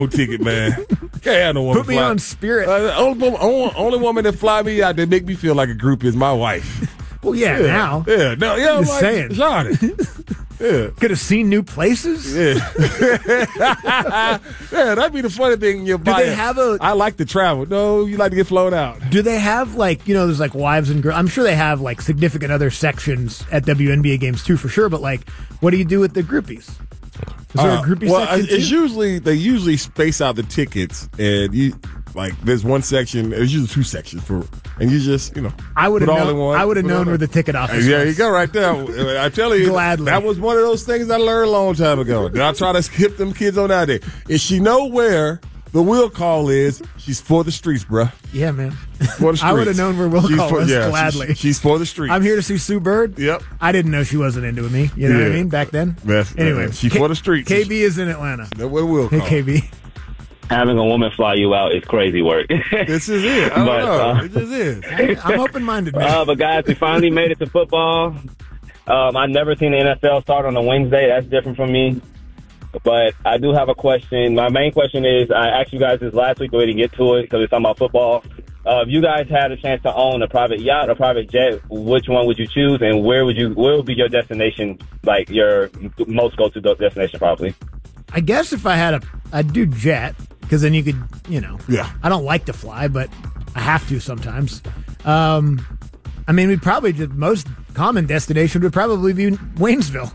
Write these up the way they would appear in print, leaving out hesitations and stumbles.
ticket, man. Can't have no woman Put me fly. on Spirit. Only woman that fly me out that make me feel like a group is my wife. Well, now. Yeah, no, yeah. Just saying. Yeah. Could have seen new places. Yeah. Yeah, that'd be the funny thing in your bio. Do they have a... I like to travel. No, you like to get flown out. Do they have, like, there's, like, wives and girls. I'm sure they have, like, significant other sections at WNBA games, too, for sure. But, like, what do you do with the groupies? Is there a groupie section, it's too? they usually space out the tickets, and there's one section, there's usually two sections and you just, I would put have all known, in one. I would have known where the ticket office was. There you go, right there. I tell you, Gladly. that was one of those things I learned a long time ago. Then I try to skip them kids on out there. If she know where the will call is, she's for the streets, bruh. Yeah, man. For the streets. I would have known where will call was, gladly. She's for the streets. I'm here to see Sue Bird. Yep. I didn't know she wasn't into me. You know what I mean? Back then. Anyway, she's for the streets. KB is in Atlanta. That's what will call. Hey, KB. Having a woman fly you out is crazy work. This is it. I don't know. It just is. I'm open-minded, man. But guys, we finally made it to football. I've never seen the NFL start on a Wednesday. That's different from me. But I do have a question. My main question is, I asked you guys this last week, but we didn't get to it because it's talking about football. If you guys had a chance to own a private yacht or private jet, which one would you choose, and where would be your destination, like your most go-to destination, probably? I guess if I had I'd do jet, because then you could, Yeah. I don't like to fly, but I have to sometimes. I mean, the most common destination would probably be Waynesville.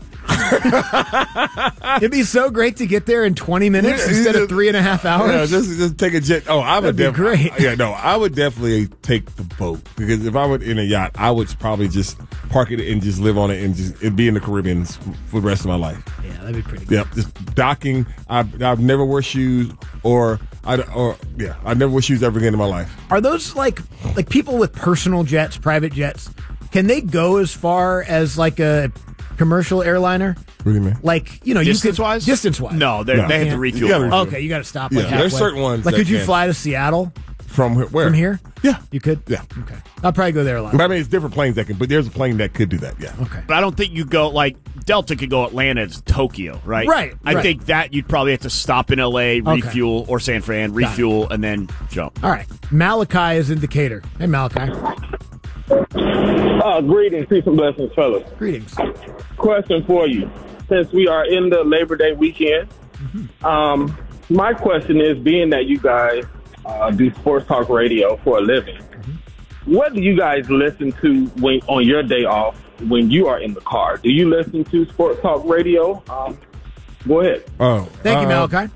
It'd be so great to get there in 20 minutes instead of 3.5 hours. Yeah, just take a jet. Oh, I would definitely. Great. Yeah, no, I would definitely take the boat, because if I were in a yacht, I would probably just park it and just live on it and be in the Caribbean for the rest of my life. Yeah, that'd be pretty good. Yep, just docking. I've never wore shoes, I never wear shoes ever again in my life. Are those like people with personal jets, private jets? Can they go as far as like a commercial airliner? What do you mean? Like, distance-wise? Distance-wise. No, they have to refuel. Okay, you got to stop. Yeah, like halfway. there's certain ones. Like, that could you can. fly to Seattle From where? from here? Yeah. You could? Yeah. Okay. I'll probably go there a lot. But I mean, it's different planes that can, but there's a plane that could do that, yeah. Okay. But I don't think you go, like, Delta could go Atlanta to Tokyo, right? Right. I think that you'd probably have to stop in L.A., refuel, or San Fran, refuel, and then jump. All right. Malachi is in Decatur. Hey, Malachi. Greetings, peace and blessings, fellas. Greetings. Question for you. Since we are in the Labor Day weekend, my question is, being that you guys do sports talk radio for a living, what do you guys listen to when on your day off when you are in the car? Do you listen to sports talk radio? Go ahead. Thank you, Malachi.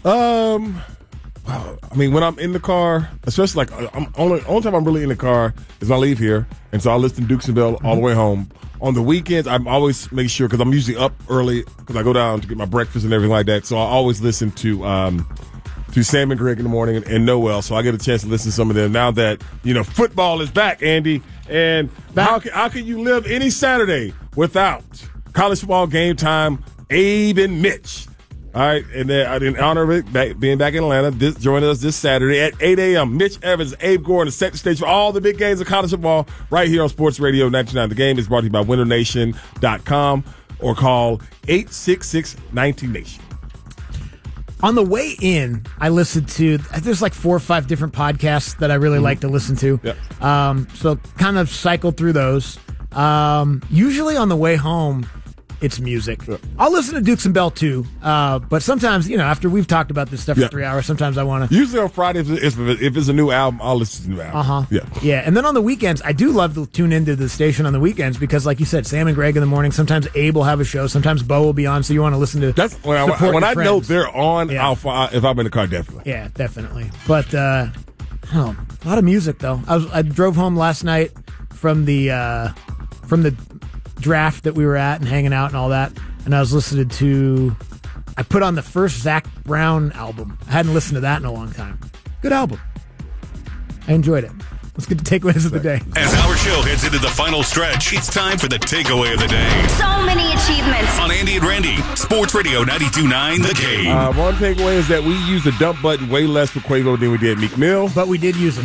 I mean, when I'm in the car, especially like only time I'm really in the car is when I leave here, and so I listen to Dukes and Bell all the way home. On the weekends, I always make sure, because I'm usually up early because I go down to get my breakfast and everything like that. So I always listen to Sam and Greg in the morning and Noel, so I get a chance to listen to some of them. Now that football is back, Andy, and how can you live any Saturday without college football game time? Abe and Mitch. All right, and then in honor of it being back in Atlanta, join us this Saturday at 8 a.m. Mitch Evans, Abe Gordon, set the stage for all the big games of college football right here on Sports Radio 99. The game is brought to you by WinnerNation.com or call 866-19-NATION. On the way in, I listened to, there's like 4 or 5 different podcasts that I really like to listen to. Yep. So kind of cycle through those. Usually on the way home, it's music. Sure. I'll listen to Dukes and Bell too, but sometimes, after we've talked about this stuff for 3 hours, sometimes I want to. Usually on Friday, if it's a new album, I'll listen to the new album. Yeah. And then on the weekends, I do love to tune into the station on the weekends because, like you said, Sam and Greg in the morning. Sometimes Abe will have a show. Sometimes Bo will be on. So you want to listen to. That's when I know they're on. Yeah. If I'm in the car, definitely. Yeah, definitely. But a lot of music though. I drove home last night from the draft that we were at and hanging out and all that, and I was listening to, I put on the first Zac Brown album. I hadn't listened to that in a long time. Good album. I enjoyed it. Let's get to takeaways of the day. As our show heads into the final stretch, it's time for the takeaway of the day. So many achievements. On Andy and Randy, Sports Radio 92.9 The Game. One takeaway is that we use the dump button way less for Quavo than we did Meek Mill. But we did use it.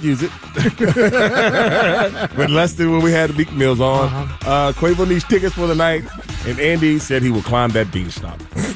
But less than when we had the Meek Mills on. Quavo needs tickets for the night, and Andy said he will climb that beanstalk.